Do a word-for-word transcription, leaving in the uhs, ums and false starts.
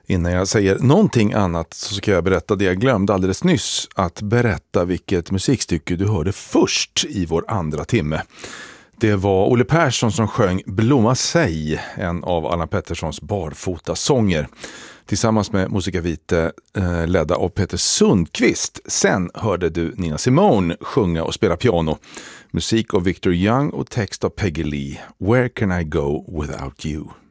Innan jag säger någonting annat så ska jag berätta det jag glömde alldeles nyss, att berätta vilket musikstycke du hörde först i vår andra timme. Det var Olle Persson som sjöng Blomma sig, en av Allan Petterssons barfotasånger, tillsammans med Musica Vitae eh, ledda av Peter Sundqvist. Sen hörde du Nina Simone sjunga och spela piano. Musik av Victor Young och text av Peggy Lee. Where can I go without you?